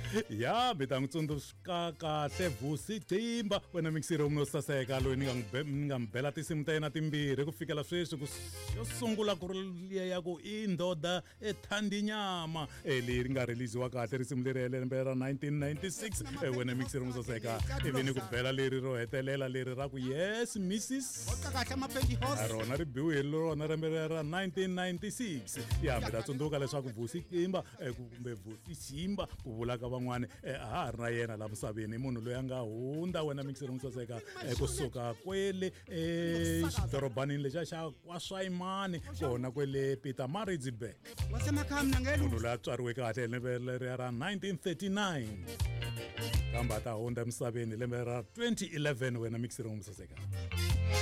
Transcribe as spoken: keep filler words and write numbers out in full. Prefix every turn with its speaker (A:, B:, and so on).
A: Ya beta ngitsundzuka kahle Vusi Cimba wena mixire umnosaseka loyi ngingambela tisimu ta yena timbirhi ku fikela sweswi yo sungula ku ri ya ku indoda ethandinyama leri nga releasiwa kahle risimu leri lembe ra nineteen ninety-six wena mixire umnosaseka ivini ku bela leri ro hetelela leri ra ku yes missus rona ri biwe rona lembe ra nineteen ninety-six ya beta tsundzuka leswaku Vusi Cimba kumbe Vusi Cimba ku vula ka van'wana a ri na yena la misaveni munhu loyi a nga hunda wena mixire umnosaseka kusuka kwele exidorobani lexa xa KwaShayimani kona kwele Pietermaritzburg munhu loyi a tswariwe kahle lembe leri ra nineteen thirty-nine kambe ta hunda misaveni lembe ra twenty eleven wena mixire umnosaseka.